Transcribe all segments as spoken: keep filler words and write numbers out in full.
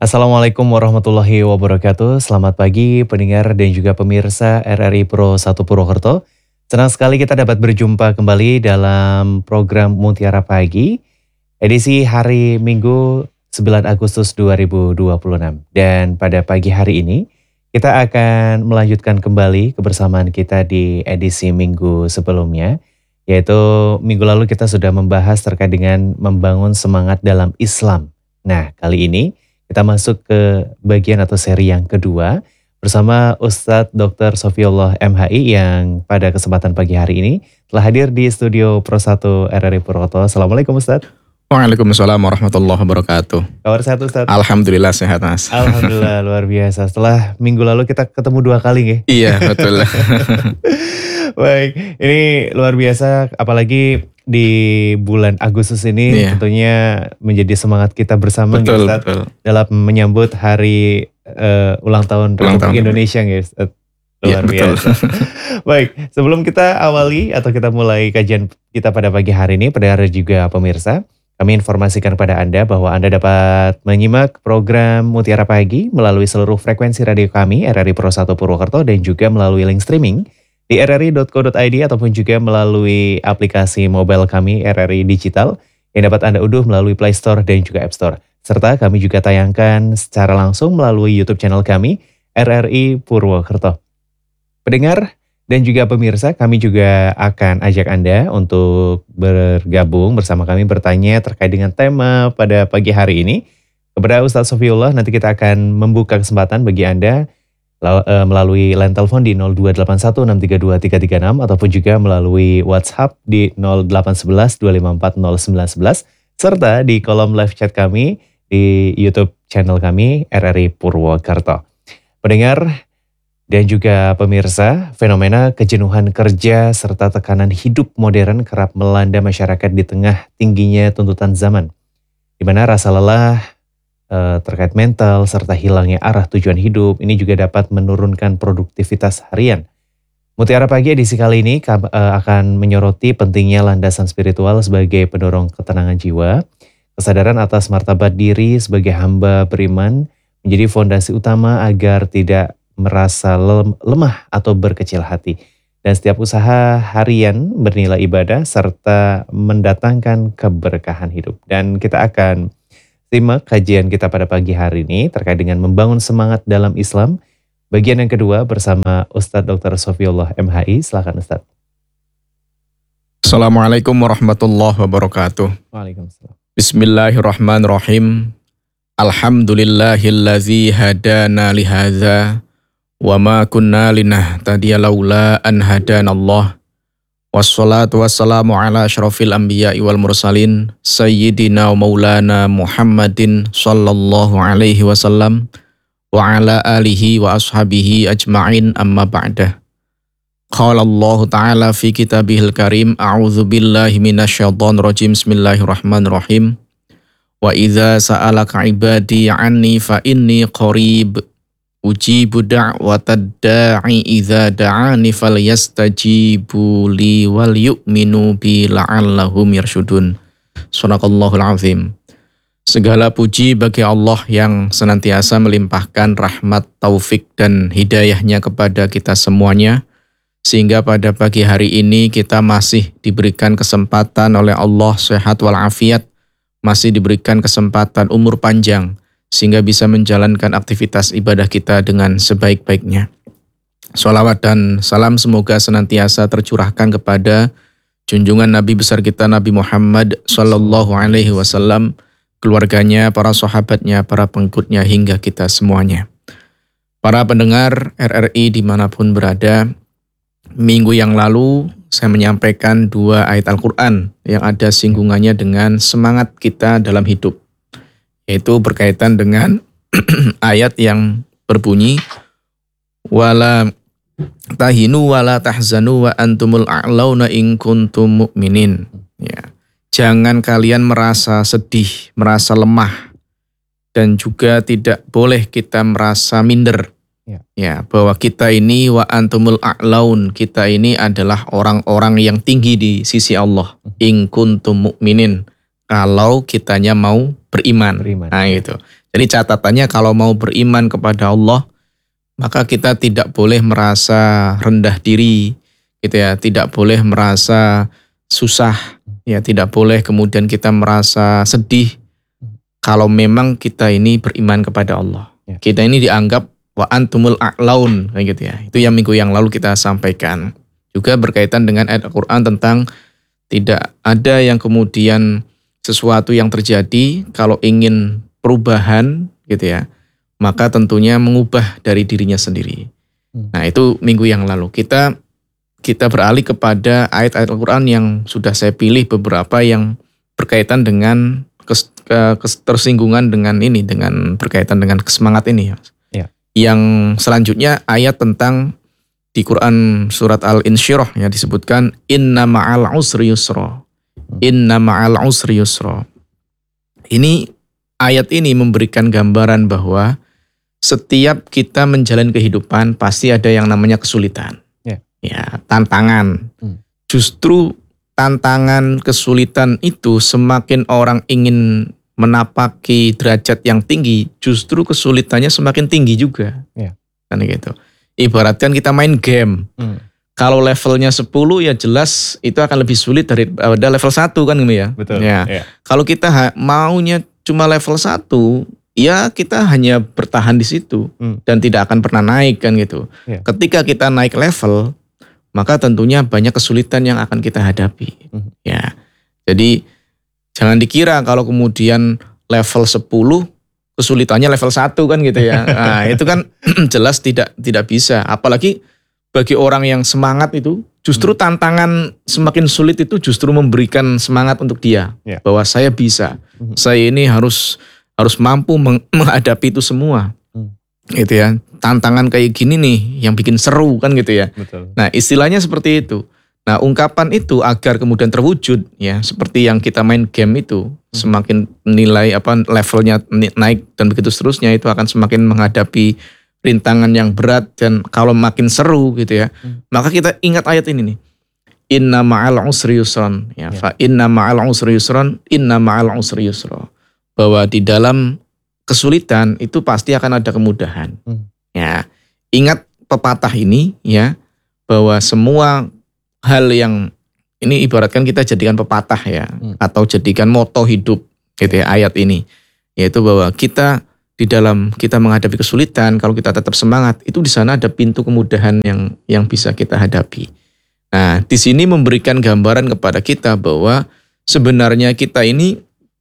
Assalamualaikum warahmatullahi wabarakatuh. Selamat pagi pendengar dan juga pemirsa R R I Pro satu Purwokerto. Senang sekali kita dapat berjumpa kembali dalam program Mutiara Pagi, edisi hari Minggu sembilan Agustus dua ribu dua puluh enam. Dan pada pagi hari ini, kita akan melanjutkan kembali kebersamaan kita di edisi minggu sebelumnya, yaitu minggu lalu kita sudah membahas terkait dengan membangun semangat dalam Islam. Nah, kali ini kita masuk ke bagian atau seri yang kedua bersama Ustadz doktor Sofiullah M Hi yang pada kesempatan pagi hari ini telah hadir di studio Pro satu R R I Purwokerto. Assalamualaikum Ustadz. Waalaikumsalam warahmatullahi wabarakatuh. Kabar sehat Ustadz? Alhamdulillah sehat Mas. Alhamdulillah luar biasa. Setelah minggu lalu kita ketemu dua kali nggih? Iya betul. Baik, ini luar biasa apalagi di bulan Agustus ini Iya. tentunya menjadi semangat kita bersama Betul, Ustadz, betul. dalam menyambut hari eh, ulang tahun Ulang Republik tahun. Indonesia guys. Iya, Luar betul. biasa. Baik, sebelum kita awali atau kita mulai kajian kita pada pagi hari ini, pendengar juga pemirsa, kami informasikan kepada Anda bahwa Anda dapat menyimak program Mutiara Pagi melalui seluruh frekuensi radio kami R R I Pro satu Purwokerto dan juga melalui link streaming di r r i dot co dot i d ataupun juga melalui aplikasi mobile kami R R I Digital yang dapat Anda unduh melalui Play Store dan juga App Store. Serta kami juga tayangkan secara langsung melalui YouTube channel kami R R I Purwokerto. Pendengar dan juga pemirsa, kami juga akan ajak Anda untuk bergabung bersama kami bertanya terkait dengan tema pada pagi hari ini. Kepada Ustadz Sofiullah, nanti kita akan membuka kesempatan bagi Anda melalui line telepon di nol dua delapan satu enam tiga dua tiga tiga enam ataupun juga melalui WhatsApp di nol delapan satu satu dua lima empat nol sembilan satu satu serta di kolom live chat kami di YouTube channel kami R R I Purwokerto. Pendengar dan juga pemirsa, fenomena kejenuhan kerja serta tekanan hidup modern kerap melanda masyarakat di tengah tingginya tuntutan zaman, di mana rasa lelah terkait mental serta hilangnya arah tujuan hidup ini juga dapat menurunkan produktivitas harian. Mutiara Pagi edisi kali ini akan menyoroti pentingnya landasan spiritual sebagai pendorong ketenangan jiwa, kesadaran atas martabat diri sebagai hamba beriman menjadi fondasi utama agar tidak merasa lemah atau berkecil hati. Dan setiap usaha harian bernilai ibadah serta mendatangkan keberkahan hidup. Dan kita akan simak kajian kita pada pagi hari ini terkait dengan membangun semangat dalam Islam. Bagian yang kedua bersama Ustadz doktor Sofiullah M Hi. Silakan Ustadz. Assalamualaikum warahmatullahi wabarakatuh. Waalaikumsalam. Bismillahirrahmanirrahim. Alhamdulillahillazi hadana lihadza wa ma kunna linahtadiya laula an hadanallah. Wassalatu wassalamu ala asyrafil anbiya'i wal mursalin Sayyidina wa maulana Muhammadin sallallahu alaihi wasallam wa ala alihi wa ashabihi ajma'in amma ba'dah. Qala Allah ta'ala fi kitabihil karim a'udzu billahi minasyaitonir rajim. Bismillahirrahmanirrahim. Wa idza sa'alaka ibadi 'anni fa inni qarib ujibu da'watad da'i idza da'ani falyastajibu li wal yu'minu bi la'allahum yarsyudun. Shadaqallahul azim. Segala puji bagi Allah yang senantiasa melimpahkan rahmat, taufik dan hidayahnya kepada kita semuanya, sehingga pada pagi hari ini kita masih diberikan kesempatan oleh Allah sehat walafiat, masih diberikan kesempatan umur panjang sehingga bisa menjalankan aktivitas ibadah kita dengan sebaik-baiknya. Shalawat dan salam semoga senantiasa tercurahkan kepada junjungan Nabi besar kita Nabi Muhammad sallallahu alaihi wasallam, keluarganya, para sahabatnya, para pengikutnya hingga kita semuanya. Para pendengar R R I dimanapun berada, minggu yang lalu saya menyampaikan dua ayat Al-Quran yang ada singgungannya dengan semangat kita dalam hidup. Yaitu berkaitan dengan ayat yang berbunyi wala tahinu wala tahzanu wa antumul a'launa in kuntum mu'minin. Ya. Jangan kalian merasa sedih, merasa lemah, dan juga tidak boleh kita merasa minder. Ya. Ya, bahwa kita ini wa antumul a'laun, kita ini adalah orang-orang yang tinggi di sisi Allah. In kuntum mu'minin. kalau kitanya mau beriman. Beriman. Nah gitu. Jadi catatannya kalau mau beriman kepada Allah, maka kita tidak boleh merasa rendah diri, gitu ya. Tidak boleh merasa susah, ya. Tidak boleh kemudian kita merasa sedih kalau memang kita ini beriman kepada Allah. Ya. Kita ini dianggap wa antumul a'laun, kayak gitu ya. Itu yang minggu yang lalu kita sampaikan. Juga berkaitan dengan ayat Al-Quran tentang tidak ada yang kemudian sesuatu yang terjadi kalau ingin perubahan gitu ya, maka tentunya mengubah dari dirinya sendiri. Hmm. Nah itu minggu yang lalu. Kita kita beralih kepada ayat-ayat Al-Quran yang sudah saya pilih beberapa yang berkaitan dengan kes, kes, tersinggungan dengan ini, dengan berkaitan dengan semangat ini. Ya. Yang selanjutnya ayat tentang di Quran surat Al-Insyirah ya disebutkan inna ma'al usri yusra. Inna ma'al usri yusra. Ini ayat ini memberikan gambaran bahwa setiap kita menjalani kehidupan pasti ada yang namanya kesulitan. Yeah. Ya, tantangan. Hmm. Justru tantangan kesulitan itu semakin orang ingin menapaki derajat yang tinggi, justru kesulitannya semakin tinggi juga. Yeah. Kan gitu. Ibaratkan kita main game. Hmm. Kalau levelnya sepuluh ya jelas itu akan lebih sulit daripada level satu kan gitu ya. Betul. Ya. Yeah. Kalau kita maunya cuma level satu, ya kita hanya bertahan di situ hmm. dan tidak akan pernah naik kan gitu. Yeah. Ketika kita naik level, maka tentunya banyak kesulitan yang akan kita hadapi. Hmm. Ya, jadi jangan dikira kalau kemudian level sepuluh kesulitannya level satu kan gitu ya. Nah, itu kan jelas tidak tidak bisa. Apalagi bagi orang yang semangat itu, justru hmm. tantangan semakin sulit itu justru memberikan semangat untuk dia. Yeah. Bahwa saya bisa. Hmm. Saya ini harus harus mampu meng- menghadapi itu semua. Hmm. Gitu ya. Tantangan kayak gini nih yang bikin seru kan gitu ya. Betul. Nah, istilahnya seperti itu. Nah, ungkapan itu agar kemudian terwujud ya, seperti yang kita main game itu, hmm. semakin nilai apa levelnya naik dan begitu seterusnya, itu akan semakin menghadapi rintangan yang berat dan kalau makin seru gitu ya. Hmm. Maka kita ingat ayat ini nih. Inna ma'al usri yusran ya, ya. Fa inna ma'al usri yusran, inna ma'al usri yusra. Bahwa di dalam kesulitan itu pasti akan ada kemudahan. Hmm. Ya. Ingat pepatah ini ya, bahwa semua hal yang ini ibaratkan kita jadikan pepatah ya, hmm. atau jadikan moto hidup gitu ya ayat ini, yaitu bahwa kita di dalam kita menghadapi kesulitan, kalau kita tetap semangat, itu di sana ada pintu kemudahan yang yang bisa kita hadapi. Nah, di sini memberikan gambaran kepada kita bahwa sebenarnya kita ini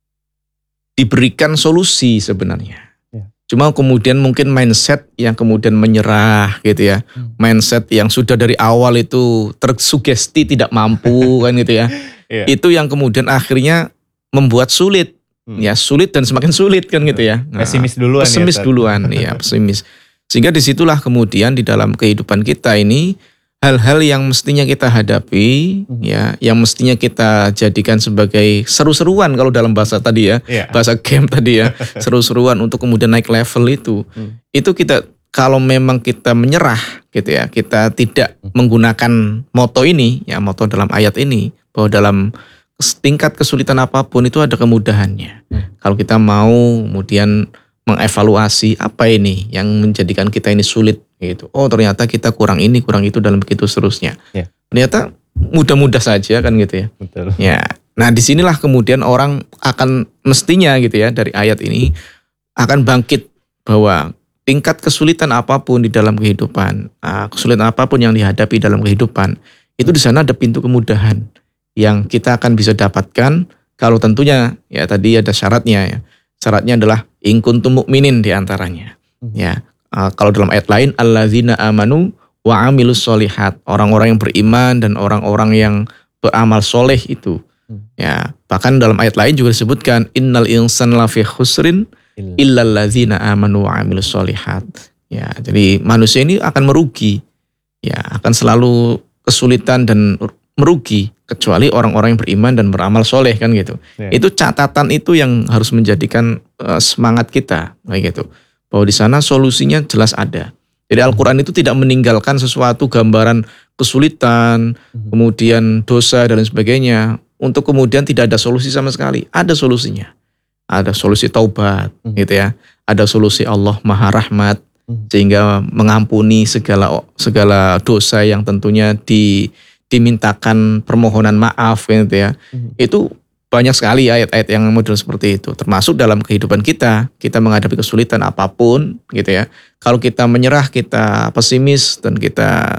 diberikan solusi sebenarnya. Ya. Cuma kemudian mungkin mindset yang kemudian menyerah gitu ya. Hmm. Mindset yang sudah dari awal itu tersugesti tidak mampu kan gitu ya. Ya. Itu yang kemudian akhirnya membuat sulit. Hmm. Ya sulit dan semakin sulit kan gitu ya. Nah, pesimis duluan. Pesimis ya, duluan, ya pesimis. Sehingga disitulah kemudian di dalam kehidupan kita ini hal-hal yang mestinya kita hadapi, hmm. ya, yang mestinya kita jadikan sebagai seru-seruan kalau dalam bahasa tadi ya, yeah. bahasa game tadi ya, seru-seruan untuk kemudian naik level itu. Hmm. Itu kita kalau memang kita menyerah gitu ya, kita tidak hmm. menggunakan moto ini, ya moto dalam ayat ini, bahwa dalam tingkat kesulitan apapun itu ada kemudahannya. Hmm. Kalau kita mau kemudian mengevaluasi apa ini yang menjadikan kita ini sulit gitu. Oh ternyata kita kurang ini, kurang itu dan begitu seterusnya. Ya. Ternyata mudah-mudah saja kan gitu ya. Betul. Ya. Nah disinilah kemudian orang akan mestinya gitu ya dari ayat ini akan bangkit bahwa tingkat kesulitan apapun di dalam kehidupan, kesulitan apapun yang dihadapi dalam kehidupan, itu di sana ada pintu kemudahan yang kita akan bisa dapatkan kalau tentunya ya tadi ada syaratnya ya. Syaratnya adalah in kuntum mukminin di antaranya. Hmm. Ya. Uh, kalau dalam ayat lain allazina amanu wa amilus solihat, orang-orang yang beriman dan orang-orang yang beramal soleh itu. Hmm. Ya, bahkan dalam ayat lain juga disebutkan innal insana lafi khusrin illal ladzina amanu wa amilus solihat. Ya, jadi manusia ini akan merugi. Ya, akan selalu kesulitan dan merugi kecuali orang-orang yang beriman dan beramal soleh kan gitu. Yeah. Itu catatan itu yang harus menjadikan uh, semangat kita kayak gitu. Bahwa di sana solusinya jelas ada. Jadi Al-Quran itu tidak meninggalkan sesuatu gambaran kesulitan, mm-hmm. kemudian dosa dan lain sebagainya. untuk kemudian tidak ada solusi sama sekali. Ada solusinya. Ada solusi taubat, hmm. gitu ya. Ada solusi Allah Maha Rahmat, hmm. sehingga mengampuni segala segala dosa yang tentunya di, dimintakan permohonan maaf, gitu ya. Hmm. Itu banyak sekali ayat-ayat yang model seperti itu. Termasuk dalam kehidupan kita, kita menghadapi kesulitan apapun, gitu ya. Kalau kita menyerah, kita pesimis, dan kita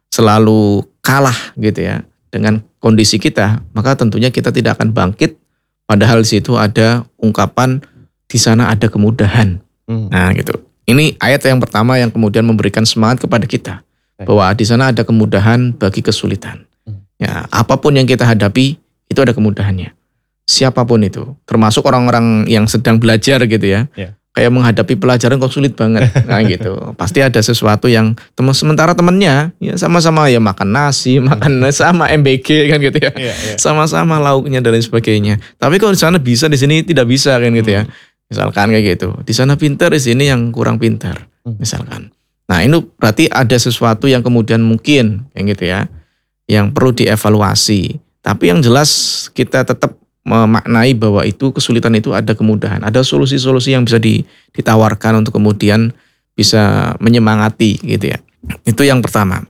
selalu kalah, gitu ya, dengan kondisi kita, maka tentunya kita tidak akan bangkit. Padahal di situ ada ungkapan di sana ada kemudahan. Hmm. Nah, gitu. Ini ayat yang pertama yang kemudian memberikan semangat kepada kita bahwa di sana ada kemudahan bagi kesulitan. Hmm. Ya, apapun yang kita hadapi itu ada kemudahannya. Siapapun itu, termasuk orang-orang yang sedang belajar gitu ya. Yeah. Kayak menghadapi pelajaran kok sulit banget. Nah, gitu. Pasti ada sesuatu yang teman sementara temennya ya sama-sama ya makan nasi, makan sama M B G kan gitu ya. Yeah, yeah. Sama-sama lauknya dan lain sebagainya. Tapi kalau di sana bisa, di sini tidak bisa kan gitu ya. Misalkan kayak gitu. Di sana pintar, di sini yang kurang pintar. Misalkan. Nah, ini berarti ada sesuatu yang kemudian mungkin kayak gitu ya, yang perlu dievaluasi. Tapi yang jelas kita tetap memaknai bahwa itu kesulitan itu ada kemudahan, ada solusi-solusi yang bisa ditawarkan untuk kemudian bisa menyemangati gitu ya. Itu yang pertama.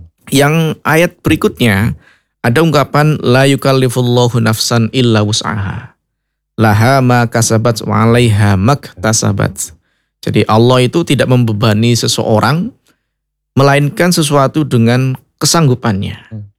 Yang ayat berikutnya ada ungkapan la yukallifullahu nafsan illa wus'aha. Laha ma kasabat wa 'alaiha maktasabat. Jadi Allah itu tidak membebani seseorang melainkan sesuatu dengan kesanggupannya.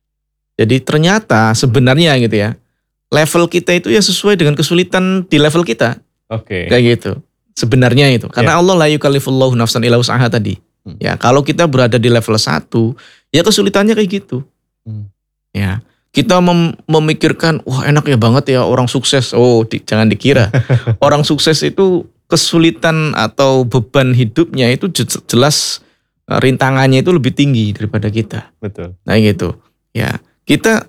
Jadi ternyata sebenarnya gitu ya, level kita itu ya sesuai dengan kesulitan di level kita. Oke. Okay. Kayak gitu. Sebenarnya itu. Karena yeah. Allah la yukallifullahu nafsan illa wus'aha tadi. Hmm. Ya, kalau kita berada di level satu, ya kesulitannya kayak gitu. Hmm. Ya. Kita mem- memikirkan, wah enak ya banget ya orang sukses. Oh, di, jangan dikira. Orang sukses itu kesulitan atau beban hidupnya itu jelas rintangannya itu lebih tinggi daripada kita. Betul. Nah, gitu. Ya. Kita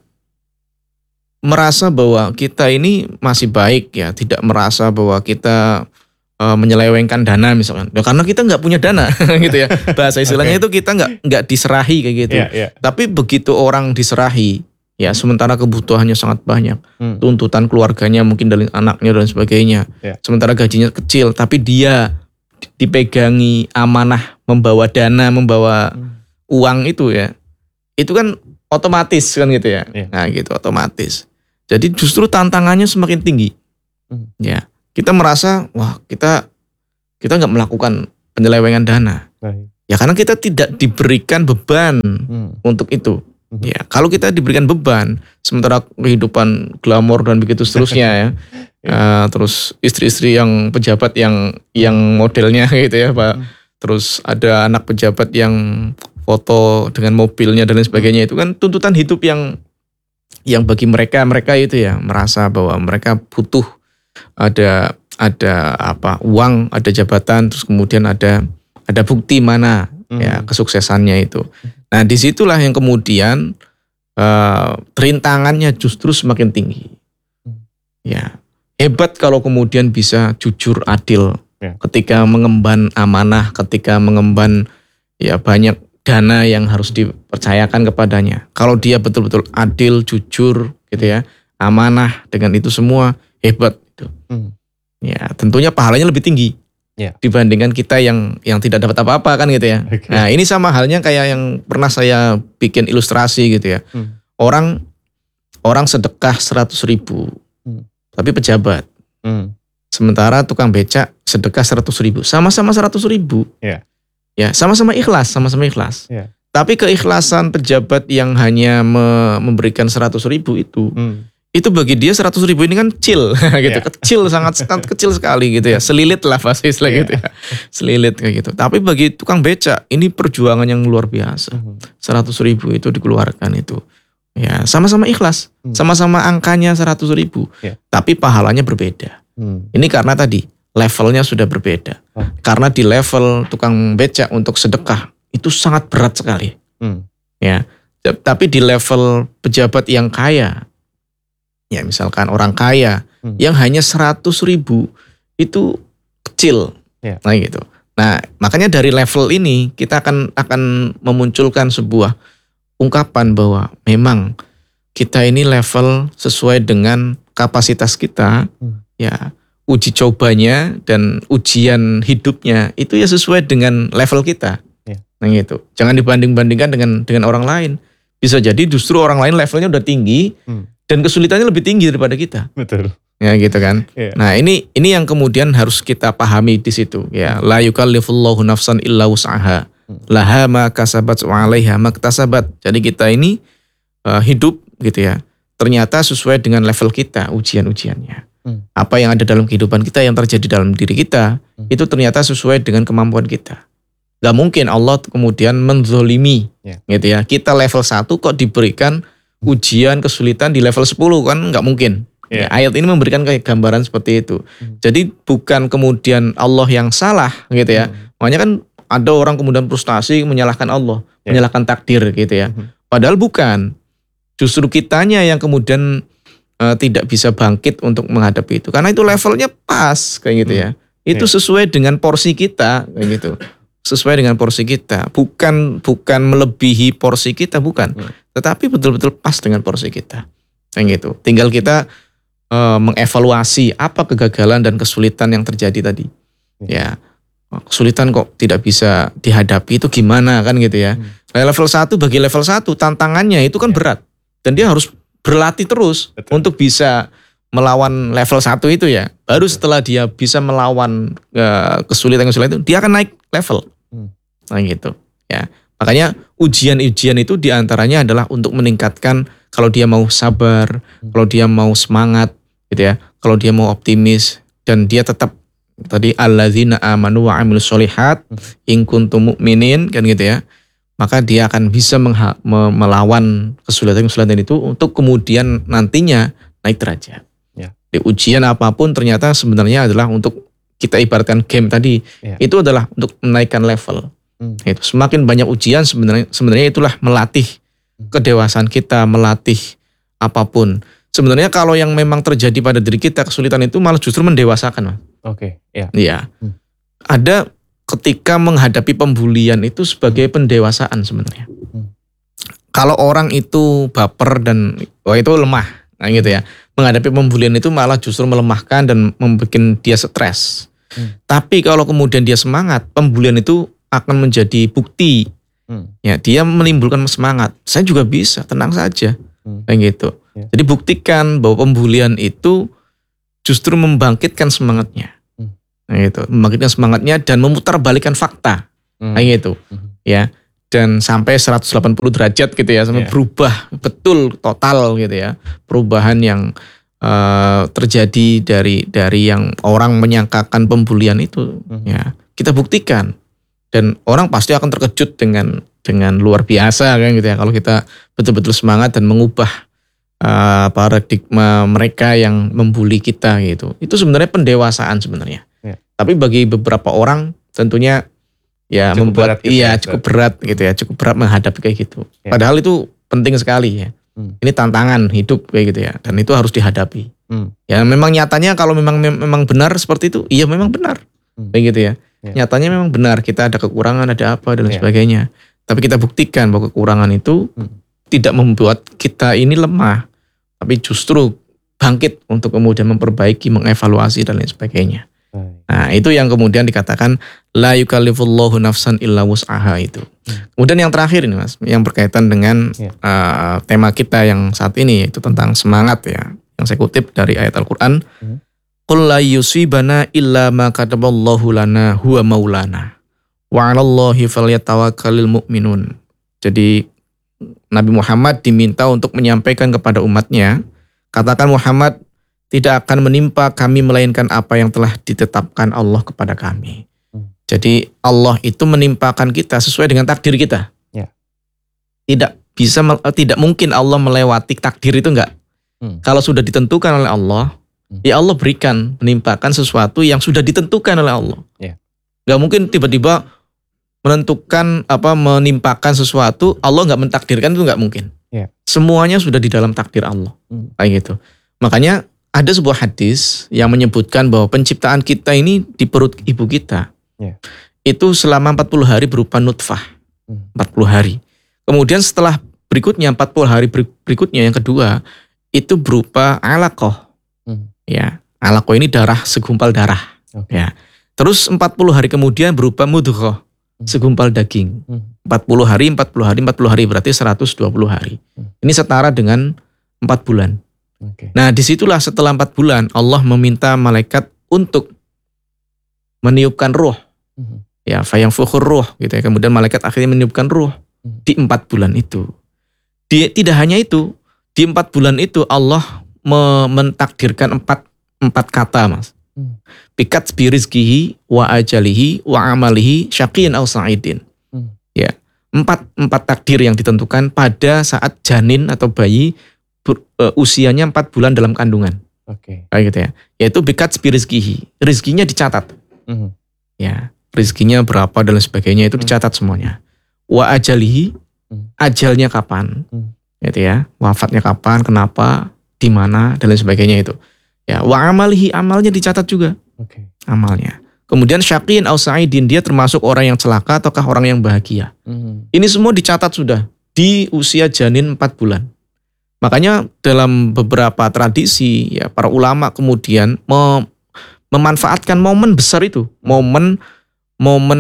merasa bahwa kita ini masih baik ya, tidak merasa bahwa kita uh, menyelewengkan dana misalkan. Ya, karena kita nggak punya dana gitu ya. Bahasa istilahnya okay. itu kita nggak nggak diserahi kayak gitu. Yeah, yeah. Tapi begitu orang diserahi, ya sementara kebutuhannya sangat banyak, hmm. tuntutan keluarganya mungkin dari anaknya dan sebagainya. Yeah. Sementara gajinya kecil, tapi dia dipegangi amanah membawa dana, membawa hmm. uang itu ya. Itu kan otomatis kan gitu ya. Yeah. Nah gitu otomatis. Jadi justru tantangannya semakin tinggi. Hmm. Ya, kita merasa wah kita kita nggak melakukan penyelewengan dana. Baik. Ya karena kita tidak diberikan beban hmm. untuk itu. Hmm. Ya kalau kita diberikan beban, sementara kehidupan glamor dan begitu seterusnya ya. Yeah. Uh, terus istri-istri yang pejabat yang yang modelnya gitu ya Pak. Hmm. Terus ada anak pejabat yang foto dengan mobilnya dan lain sebagainya, itu kan tuntutan hidup yang yang bagi mereka mereka itu ya merasa bahwa mereka butuh ada ada apa uang, ada jabatan, terus kemudian ada ada bukti mana hmm. ya kesuksesannya itu. Nah disitulah yang kemudian uh, rintangannya justru semakin tinggi. Ya hebat kalau kemudian bisa jujur adil ya. Ketika mengemban amanah, ketika mengemban ya banyak dana yang harus dipercayakan kepadanya. Kalau dia betul-betul adil, jujur, gitu ya, amanah dengan itu semua hebat. Gitu. Hmm. Ya, tentunya pahalanya lebih tinggi yeah. dibandingkan kita yang yang tidak dapat apa-apa kan gitu ya. Okay. Nah ini sama halnya kayak yang pernah saya bikin ilustrasi gitu ya. Hmm. Orang orang sedekah seratus ribu, hmm. tapi pejabat. Hmm. Sementara tukang becak sedekah seratus ribu, sama-sama seratus ribu. Yeah. Ya, sama-sama ikhlas, sama-sama ikhlas. Ya. Tapi keikhlasan pejabat yang hanya me- memberikan seratus ribu itu, hmm. itu bagi dia seratus ribu ini kan kecil, gitu, ya. kecil sangat sangat kecil sekali gitu ya, selilit lah bahasa istilah ya. Gitu ya, selilit kayak gitu. Tapi bagi tukang becak ini perjuangan yang luar biasa, seratus ribu itu dikeluarkan itu, ya sama-sama ikhlas, hmm. sama-sama angkanya seratus ribu, ya. Tapi pahalanya berbeda. Hmm. Ini karena tadi. Levelnya sudah berbeda. Oh. Karena di level tukang becak untuk sedekah itu sangat berat sekali. Hmm. Ya, tapi di level pejabat yang kaya, ya misalkan orang kaya hmm. yang hanya seratus ribu itu kecil. Yeah. Nah gitu. Nah makanya dari level ini kita akan akan memunculkan sebuah ungkapan bahwa memang kita ini level sesuai dengan kapasitas kita, Hmm. ya uji cobanya dan ujian hidupnya itu ya sesuai dengan level kita. Ya. Nah gitu. Jangan dibanding-bandingkan dengan dengan orang lain. Bisa jadi justru orang lain levelnya udah tinggi Hmm. dan kesulitannya lebih tinggi daripada kita. Betul. Ya gitu kan. Iya. Nah, ini ini yang kemudian harus kita pahami di situ ya. La yukallifullahu nafsan illa wus'aha. Laha ma kasabat wa 'alaiha ma iktasabat. Jadi kita ini uh, hidup gitu ya. Ternyata sesuai dengan level kita ujian-ujiannya. Hmm. Apa yang ada dalam kehidupan kita, yang terjadi dalam diri kita, Hmm. itu ternyata sesuai dengan kemampuan kita. Gak mungkin Allah kemudian menzolimi Ya. gitu ya. Kita level satu kok diberikan ujian kesulitan di level sepuluh, kan gak mungkin. Ya. Ya, ayat ini memberikan kayak gambaran seperti itu. Hmm. Jadi bukan kemudian Allah yang salah gitu ya. Hmm. Makanya kan ada orang kemudian frustasi menyalahkan Allah, Ya. menyalahkan takdir gitu ya. Hmm. Padahal bukan. Justru kitanya yang kemudian uh, tidak bisa bangkit untuk menghadapi itu. Karena itu levelnya pas kayak gitu ya. Itu Ya. sesuai dengan porsi kita kayak gitu. Sesuai dengan porsi kita. Bukan bukan melebihi porsi kita, bukan. Hmm. Tetapi betul-betul pas dengan porsi kita. Kayak gitu. Tinggal kita uh, mengevaluasi apa kegagalan dan kesulitan yang terjadi tadi. Ya. Kesulitan kok tidak bisa dihadapi itu gimana kan gitu ya. Hmm. Nah, level satu bagi level satu tantangannya itu kan Ya. berat. Dan dia harus berlatih terus Betul. untuk bisa melawan level satu itu ya. Baru setelah dia bisa melawan uh, kesulitan-kesulitan itu, dia akan naik level. Hmm. Nah gitu ya. Makanya ujian-ujian itu diantaranya adalah untuk meningkatkan kalau dia mau sabar, Hmm. kalau dia mau semangat gitu ya. Kalau dia mau optimis dan dia tetap tadi alladzina amanu wa amilus solihat in kuntum mu'minin kan gitu ya. Maka dia akan bisa mengha- me- melawan kesulitan-kesulitan itu untuk kemudian nantinya naik derajat. Ya. Di ujian apapun ternyata sebenarnya adalah untuk kita ibaratkan game tadi, Ya. itu adalah untuk menaikkan level. Hmm. Itu semakin banyak ujian sebenarnya sebenarnya itulah melatih kedewasaan kita, melatih apapun. Sebenarnya kalau yang memang terjadi pada diri kita kesulitan itu malah justru mendewasakan, Mas. Oke, ya. Iya. Hmm. Ada ketika menghadapi pembulian itu sebagai pendewasaan sebenarnya. Hmm. Kalau orang itu baper dan wah itu lemah, nah gitu ya. Menghadapi pembulian itu malah justru melemahkan dan membuat dia stres. Hmm. Tapi kalau kemudian dia semangat, pembulian itu akan menjadi bukti. Hmm. Ya, dia menimbulkan semangat. Saya juga bisa, tenang saja. Hmm. Kayak gitu. Ya. Jadi buktikan bahwa pembulian itu justru membangkitkan semangatnya. Hmm. Nah, gitu. Membangkitkan semangatnya dan memutarbalikkan fakta. Hmm. Kayak gitu. Hmm. Ya. Dan sampai seratus delapan puluh derajat gitu ya, sampai Ya. berubah betul total gitu ya. Perubahan yang uh, terjadi dari dari yang orang menyangkakan pembulian itu, Hmm. ya. Kita buktikan. Dan orang pasti akan terkejut dengan dengan luar biasa kan gitu ya kalau kita betul-betul semangat dan mengubah uh, paradigma mereka yang membuli kita gitu. Itu sebenarnya pendewasaan sebenarnya. Ya. Tapi bagi beberapa orang tentunya ya Cukup membuat berat gitu iya ya, cukup berat gitu ya, cukup berat menghadapi kayak gitu. Ya. Padahal itu penting sekali ya. Hmm. Ini tantangan hidup kayak gitu ya, dan itu harus dihadapi. Hmm. Ya memang nyatanya kalau memang memang benar seperti itu, iya memang benar. Hmm. Kayak gitu ya. Ya. Nyatanya memang benar, kita ada kekurangan, ada apa dan lain Ya. sebagainya. Tapi kita buktikan bahwa kekurangan itu Hmm. tidak membuat kita ini lemah, tapi justru bangkit untuk kemudian memperbaiki, mengevaluasi dan lain sebagainya. Baik. Nah, itu yang kemudian dikatakan la yukallifullahu nafsan illa wus'aha itu. Hmm. Kemudian yang terakhir ini Mas, yang berkaitan dengan Ya. uh, tema kita yang saat ini yaitu tentang semangat ya. Yang saya kutip dari ayat Al-Qur'an, Hmm. qul la yusibana illa ma kataballahu lana huwa maulana wa 'alallahi falyatawakkalul mu'minun. Jadi Nabi Muhammad diminta untuk menyampaikan kepada umatnya, katakan Muhammad, tidak akan menimpa kami melainkan apa yang telah ditetapkan Allah kepada kami. Hmm. Jadi Allah itu menimpakan kita sesuai dengan takdir kita. Ya. Tidak bisa, tidak mungkin Allah melewati takdir itu enggak. Hmm. Kalau sudah ditentukan oleh Allah, Hmm. ya Allah berikan, menimpakan sesuatu yang sudah ditentukan oleh Allah. Ya. Enggak mungkin tiba-tiba menentukan apa menimpakan sesuatu, Allah enggak mentakdirkan, itu enggak mungkin. Ya. Semuanya sudah di dalam takdir Allah. Hmm. Kayak gitu. Makanya ada sebuah hadis yang menyebutkan bahwa penciptaan kita ini di perut ibu kita. Ya. Itu selama empat puluh hari berupa nutfah. Hmm. empat puluh hari. Kemudian setelah berikutnya, empat puluh hari berikutnya yang kedua, itu berupa alaqoh. Hmm. Ya, alaqoh ini darah, segumpal darah. Okay. Ya. Terus empat puluh hari kemudian berupa mudghah, hmm. segumpal daging. Hmm. empat puluh hari, empat puluh hari, empat puluh hari berarti seratus dua puluh hari. Hmm. Ini setara dengan empat bulan. Okay. Nah, disitulah setelah empat bulan Allah meminta malaikat untuk meniupkan ruh. Hmm. Ya, fayanfukhur ruh gitu ya. Kemudian malaikat akhirnya meniupkan ruh hmm. di empat bulan itu. Di, tidak hanya itu, di empat bulan itu Allah me, mentakdirkan empat, empat kata, Mas. Hmm. Bikat birizkihi wa ajalihi wa amalihi syaqiyin aw sa'idin. Hmm. Ya, empat, empat takdir yang ditentukan pada saat janin atau bayi ber, uh, usianya empat bulan dalam kandungan. Oke. Okay. Kayak gitu ya. Yaitu bikat birizkihi. Rizkinya dicatat. Hmm. Ya. Rizkinya berapa dan sebagainya itu dicatat hmm. semuanya. Wa ajalihi, hmm. ajalnya kapan, hmm. gitu ya, wafatnya kapan, kenapa, di mana dan lain sebagainya itu. Ya, wa amalihi, amalnya dicatat juga, okay. amalnya. Kemudian syaqiyin aw sa'idin, dia termasuk orang yang celaka ataukah orang yang bahagia. Hmm. Ini semua dicatat sudah di usia janin empat bulan. Makanya dalam beberapa tradisi ya para ulama kemudian mem- memanfaatkan momen besar itu, momen momen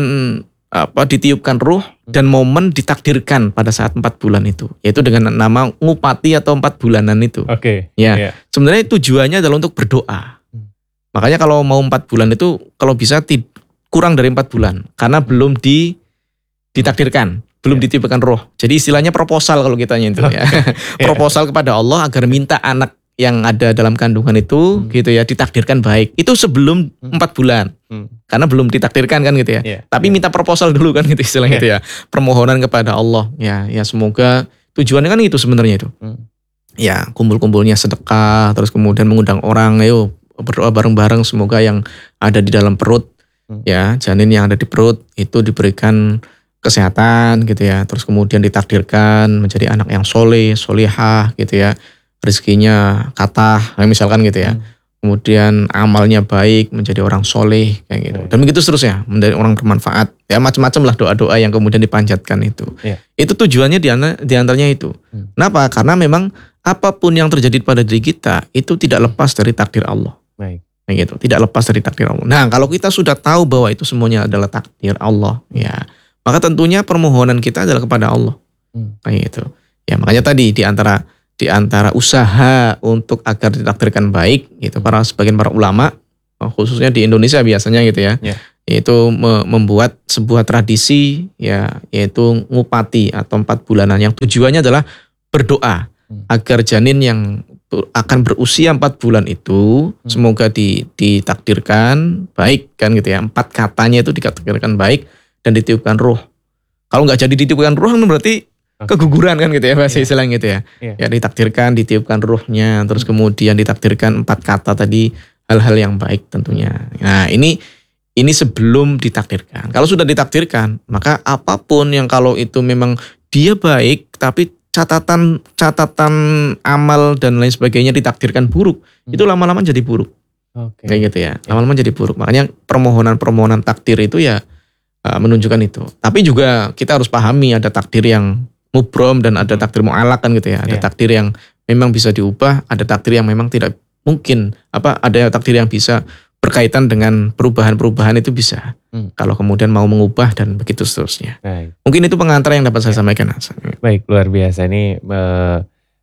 apa ditiupkan ruh dan momen ditakdirkan pada saat empat bulan itu, yaitu dengan nama ngupati atau empat bulanan itu. Oke. Okay. Ya, yeah. Sebenarnya tujuannya adalah untuk berdoa. Hmm. Makanya kalau mau empat bulan itu kalau bisa tid- kurang dari empat bulan karena belum di, ditakdirkan, belum yeah. ditiupkan ruh. Jadi istilahnya proposal kalau kita itu ya, proposal kepada Allah agar minta anak yang ada dalam kandungan itu hmm. gitu ya ditakdirkan baik. Itu sebelum empat hmm. bulan. Hmm. Karena belum ditakdirkan kan gitu ya. Yeah. Tapi yeah. minta proposal dulu kan gitu istilahnya yeah. gitu ya. Permohonan kepada Allah. Ya, ya semoga tujuannya kan itu sebenarnya itu. Hmm. Ya, kumpul-kumpulnya sedekah, terus kemudian mengundang orang, ayo berdoa bareng-bareng semoga yang ada di dalam perut hmm. ya, janin yang ada di perut itu diberikan kesehatan gitu ya. Terus kemudian ditakdirkan menjadi anak yang soleh, solihah gitu ya. Rezekinya kathah, misalkan gitu ya. Hmm. Kemudian amalnya baik, menjadi orang soleh kayak gitu. Dan begitu seterusnya, menjadi orang bermanfaat. Ya macam-macam lah doa-doa yang kemudian dipanjatkan itu. Yeah. Itu tujuannya di antaranya itu. Hmm. Kenapa? Karena memang apapun yang terjadi pada diri kita itu tidak lepas dari takdir Allah. Baik. Kayak gitu, tidak lepas dari takdir Allah. Nah, kalau kita sudah tahu bahwa itu semuanya adalah takdir Allah, ya, maka tentunya permohonan kita adalah kepada Allah. Hmm. Kayak gitu. Ya, makanya tadi di antara di antara usaha untuk agar ditakdirkan baik gitu para sebagian para ulama khususnya di Indonesia biasanya gitu ya, yeah. yaitu me- membuat sebuah tradisi ya yaitu ngupati atau empat bulanan yang tujuannya adalah berdoa hmm. agar janin yang akan berusia empat bulan itu hmm. semoga di, ditakdirkan baik kan gitu ya, empat katanya itu ditakdirkan baik dan ditiupkan ruh. Kalau nggak jadi ditiupkan ruh berarti keguguran kan gitu ya bahasa istilahnya gitu ya. Yeah. Ya ditakdirkan, ditiupkan ruhnya, terus kemudian ditakdirkan empat kata tadi hal-hal yang baik tentunya. Nah ini ini sebelum ditakdirkan. Kalau sudah ditakdirkan, maka apapun yang kalau itu memang dia baik, tapi catatan catatan amal dan lain sebagainya ditakdirkan buruk, hmm. itu lama-lama jadi buruk. Okay. Kayak gitu ya, lama-lama jadi buruk. Makanya permohonan-permohonan takdir itu ya uh, menunjukkan itu. Tapi juga kita harus pahami ada takdir yang mubrom dan ada takdir mu'alaq kan gitu ya. Ada yeah. takdir yang memang bisa diubah, ada takdir yang memang tidak mungkin. Apa ada takdir yang bisa berkaitan dengan perubahan-perubahan itu bisa. Hmm. Kalau kemudian mau mengubah dan begitu seterusnya. Baik. Mungkin itu pengantar yang dapat saya yeah. sampaikan. Baik, luar biasa. Ini uh,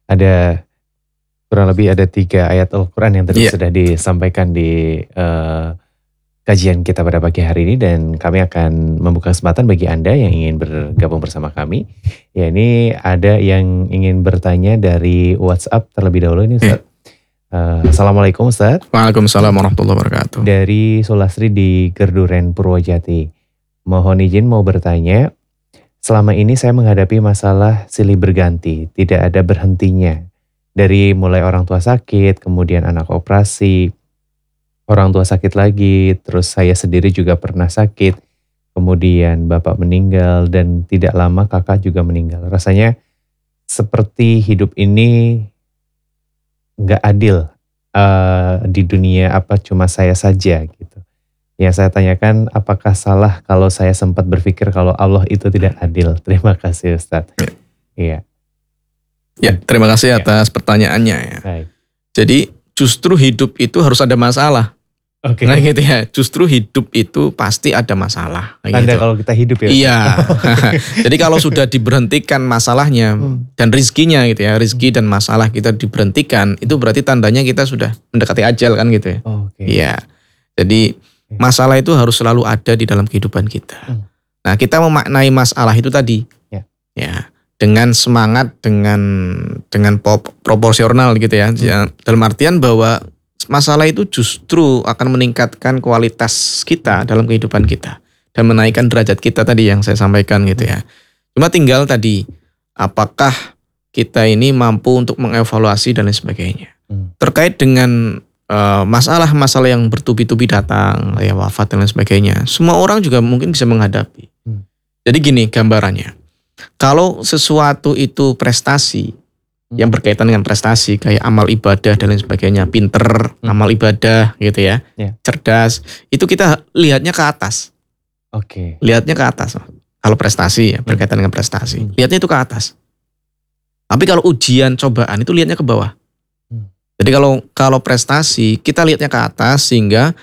ada kurang lebih ada tiga ayat Al-Quran yang tadi yeah. sudah disampaikan di uh, kajian kita pada pagi hari ini, dan kami akan membuka kesempatan bagi Anda yang ingin bergabung bersama kami. Ya, ini ada yang ingin bertanya dari WhatsApp terlebih dahulu ini Ustaz. Uh, Assalamualaikum Ustaz. Waalaikumsalam warahmatullahi wabarakatuh. Dari Sulasri di Gerduren Purwojati. Mohon izin mau bertanya, selama ini saya menghadapi masalah silih berganti, tidak ada berhentinya. Dari mulai orang tua sakit, kemudian anak operasi, orang tua sakit lagi, terus saya sendiri juga pernah sakit, kemudian bapak meninggal, dan tidak lama kakak juga meninggal. Rasanya seperti hidup ini nggak adil uh, di dunia, apa cuma saya saja gitu. Yang saya tanyakan, apakah salah kalau saya sempat berpikir kalau Allah itu tidak adil? Terima kasih Ustadz. Iya. Ya, terima kasih Ya. atas pertanyaannya ya. Baik. Jadi justru hidup itu harus ada masalah. Oke. Nah gitu ya, justru hidup itu pasti ada masalah. kayak Tanda gitu. kalau kita hidup ya. Iya. Jadi kalau sudah diberhentikan masalahnya Hmm. dan rizkinya gitu ya, rizki dan masalah kita diberhentikan, itu berarti tandanya kita sudah mendekati ajal kan gitu ya. Oke. Iya. Jadi masalah itu harus selalu ada di dalam kehidupan kita. Hmm. Nah kita memaknai masalah itu tadi, Ya. ya dengan semangat, dengan dengan pop- proporsional gitu ya. Ya, dalam artian bahwa masalah itu justru akan meningkatkan kualitas kita dalam kehidupan kita dan menaikkan derajat kita tadi yang saya sampaikan gitu ya. Cuma tinggal tadi apakah kita ini mampu untuk mengevaluasi dan lain sebagainya. Hmm. Terkait dengan uh, masalah-masalah yang bertubi-tubi datang, ya wafat dan lain sebagainya. Semua orang juga mungkin bisa menghadapi. Hmm. Jadi gini gambarannya. Kalau sesuatu itu prestasi, yang berkaitan dengan prestasi kayak amal ibadah dan lain sebagainya, pinter, Hmm. amal ibadah gitu ya, Ya. cerdas, itu kita lihatnya ke atas, Oke. lihatnya ke atas. Kalau prestasi ya berkaitan dengan prestasi, Hmm. lihatnya itu ke atas. Tapi kalau ujian, cobaan itu lihatnya ke bawah. Hmm. Jadi kalau kalau prestasi kita lihatnya ke atas sehingga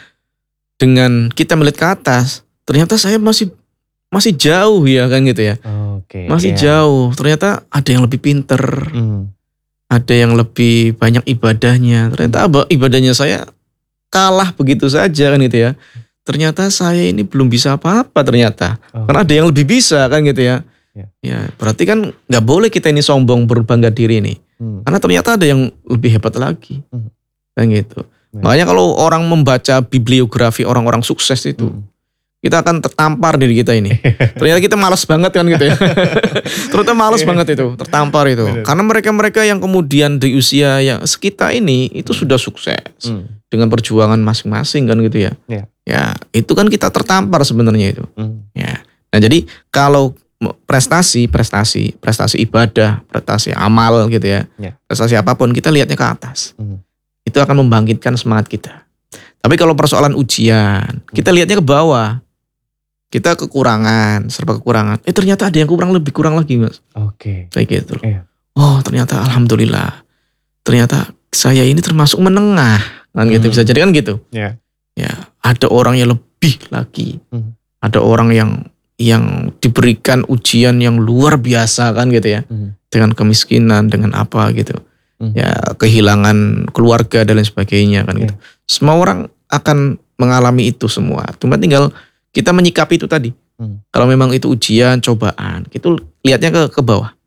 dengan kita melihat ke atas, ternyata saya masih masih jauh ya kan gitu ya, Oke. masih ya. jauh. Ternyata ada yang lebih pinter. Hmm. Ada yang lebih banyak ibadahnya. Ternyata apa ibadahnya saya kalah begitu saja kan gitu ya. Ternyata saya ini belum bisa apa-apa ternyata. Oh. Karena ada yang lebih bisa kan gitu ya. Ya. Ya, berarti kan nggak boleh kita ini sombong berbangga diri nih. Hmm. Karena ternyata ada yang lebih hebat lagi. Hmm. Kan gitu. Baik. Makanya kalau orang membaca bibliografi orang-orang sukses itu, Hmm. kita akan tertampar diri kita ini. Ternyata kita malas banget kan gitu ya. Ternyata malas banget itu, tertampar itu. Benar. Karena mereka-mereka yang kemudian di usia yang sekitar ini itu sudah sukses Hmm. dengan perjuangan masing-masing kan gitu ya. Ya. Ya, itu kan kita tertampar sebenarnya itu. Hmm. Ya. Nah, jadi kalau prestasi, prestasi, prestasi ibadah, prestasi amal gitu ya. Ya. Prestasi apapun kita lihatnya ke atas. Hmm. Itu akan membangkitkan semangat kita. Tapi kalau persoalan ujian, kita lihatnya ke bawah. Kita kekurangan, serba kekurangan. Eh ternyata ada yang kurang lebih kurang lagi mas. Oke. Kayak gitu. Iya. Oh ternyata alhamdulillah. Ternyata saya ini termasuk menengah. Kan gitu Hmm. bisa jadi kan gitu. Ya. Ya ada orang yang lebih lagi. Hmm. Ada orang yang yang diberikan ujian yang luar biasa kan gitu ya. Hmm. Dengan kemiskinan, dengan apa gitu. Hmm. Ya kehilangan keluarga dan lain sebagainya kan gitu. Semua orang akan mengalami itu semua. Cuma tinggal kita menyikapi itu tadi. Hmm. Kalau memang itu ujian, cobaan, itu lihatnya ke ke bawah.